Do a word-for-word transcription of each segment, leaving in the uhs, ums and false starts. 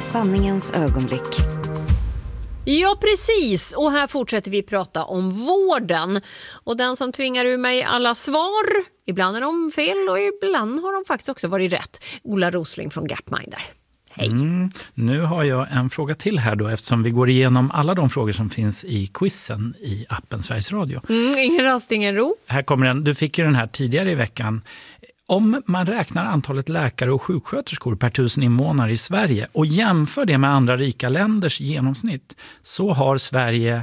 sanningens ögonblick. Ja, precis. Och här fortsätter vi prata om vården. Och den som tvingar ur mig alla svar, ibland är de fel och ibland har de faktiskt också varit rätt. Ola Rosling från Gapminder. Hej. Mm, nu har jag en fråga till här då, eftersom vi går igenom alla de frågor som finns i quizen i appen Sveriges Radio. Mm, ingen rast, ingen ro. Här kommer den. Du fick ju den här tidigare i veckan. Om man räknar antalet läkare och sjuksköterskor per tusen invånare i Sverige och jämför det med andra rika länders genomsnitt, så har Sverige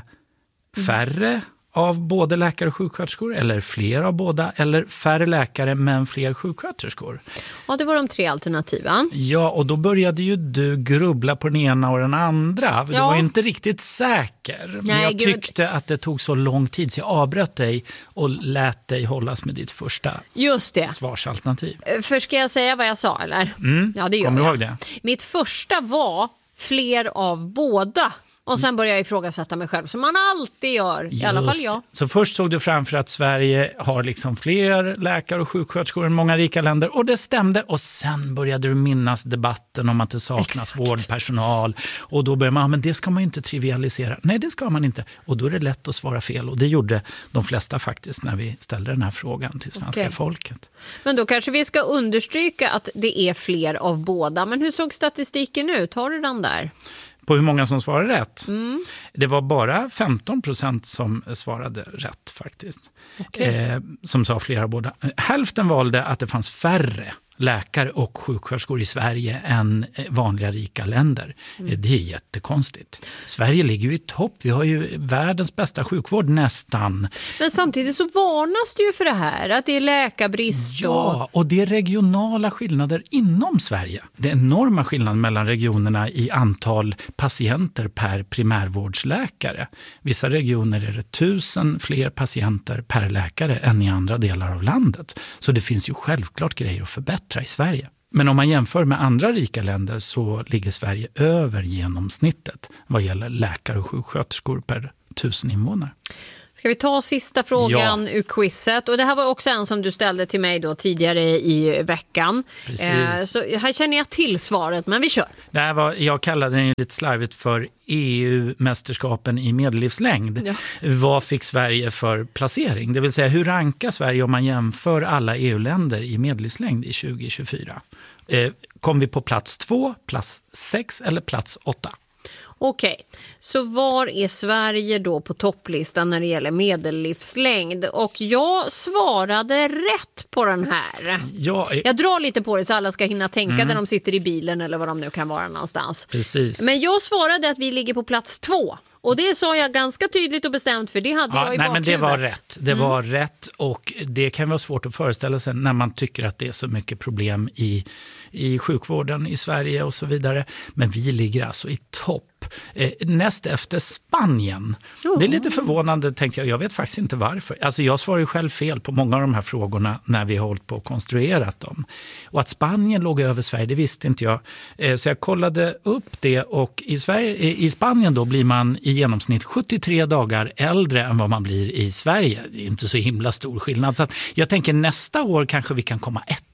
färre av både läkare och sjuksköterskor, eller fler av båda, eller färre läkare men fler sjuksköterskor. Ja, det var de tre alternativen. Ja, och då började ju du grubbla på den ena och den andra. Du Ja. var ju inte riktigt säker. Men Nej, jag gud. tyckte att det tog så lång tid så jag avbröt dig och lät dig hållas med ditt första Just det. svarsalternativ. För ska jag säga vad jag sa, eller? Mm. Ja, det gör Kommer du jag. ihåg det? Mitt första var fler av båda. Och sen började jag ifrågasätta mig själv, som man alltid gör, i alla fall jag. Så först såg du framför att Sverige har liksom fler läkare och sjuksköterskor än många rika länder, och det stämde. Och sen började du minnas debatten om att det saknas Exakt. vårdpersonal, och då började man, ja, men det ska man ju inte trivialisera. Nej, det ska man inte. Och då är det lätt att svara fel, och det gjorde de flesta faktiskt när vi ställde den här frågan till svenska Okej. folket. Men då kanske vi ska understryka att det är fler av båda. Men hur såg statistiken ut? Har du den där? På hur många som svarade rätt? Mm. Det var bara femton procent som svarade rätt faktiskt. Okej. Eh, som sa flera båda. Hälften valde att det fanns färre läkare och sjuksköterskor i Sverige än vanliga rika länder. Mm. Det är jättekonstigt. Sverige ligger ju i topp. Vi har ju världens bästa sjukvård nästan. Men samtidigt så varnas det ju för det här, att det är läkarbrist. Ja, och det är regionala skillnader inom Sverige. Det är enorma skillnader mellan regionerna i antal patienter per primärvårdsläkare. Vissa regioner är det tusen fler patienter per läkare än i andra delar av landet. Så det finns ju självklart grejer att förbättra i Sverige. Men om man jämför med andra rika länder så ligger Sverige över genomsnittet vad gäller läkare och sjuksköterskor per tusen invånare. Ska vi ta sista frågan Ja. ur quizet? Och det här var också en som du ställde till mig då tidigare i veckan. Precis. Eh, så här känner jag till svaret, men vi kör. Det här var, jag kallade den lite slarvigt för E U-mästerskapen i medellivslängd. Ja. Vad fick Sverige för placering? Det vill säga, hur rankar Sverige om man jämför alla E U-länder i medellivslängd i tjugo tjugofyra? Eh, kom vi på plats två, plats sex eller plats åtta? Okej, så var är Sverige då på topplistan när det gäller medellivslängd? Och jag svarade rätt på den här. Ja, eh, Jag drar lite på det så alla ska hinna tänka Mm. där de sitter i bilen eller vad de nu kan vara någonstans. precis. Men jag svarade att vi ligger på plats två. Och det sa jag ganska tydligt och bestämt, för det hade Ja, jag i nej, men det var bakhuvudet. rätt. Det var rätt, och det kan vara svårt att föreställa sig när man tycker att det är så mycket problem i, i sjukvården i Sverige och så vidare. Men vi ligger alltså i topp. Eh, näst efter Spanien. Oh. Det är lite förvånande, tänkte jag. Jag vet faktiskt inte varför. Alltså jag svarar ju själv fel på många av de här frågorna när vi har hållit på och konstruerat dem. Och att Spanien låg över Sverige, det visste inte jag. Eh, så jag kollade upp det, och i, Sverige, i Spanien då blir man i genomsnitt sjuttiotre dagar äldre än vad man blir i Sverige. Det är inte så himla stor skillnad. Så att jag tänker nästa år kanske vi kan komma etta.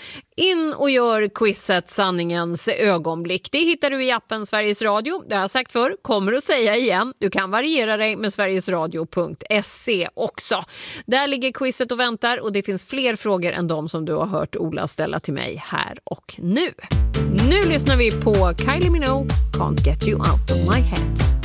In och gör quizet sanningens ögonblick. Det hittar du i appen Sveriges Radio. Det har jag sagt förr, kommer att säga igen. Du kan variera dig med sverigesradio punkt se också. Där ligger quizet och väntar, och det finns fler frågor än de som du har hört Ola ställa till mig här och nu. Nu lyssnar vi på Kylie Minogue, Can't Get You Out of My Head.